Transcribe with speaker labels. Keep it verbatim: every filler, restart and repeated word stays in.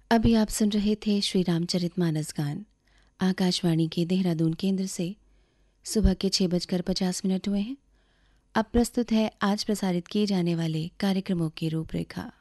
Speaker 1: अभी आप सुन रहे थे श्री रामचरितमानस गान आकाशवाणी के देहरादून केंद्र से। सुबह के छह बजकर पचास मिनट हुए हैं। अब प्रस्तुत है आज प्रसारित किए जाने वाले कार्यक्रमों की रूपरेखा।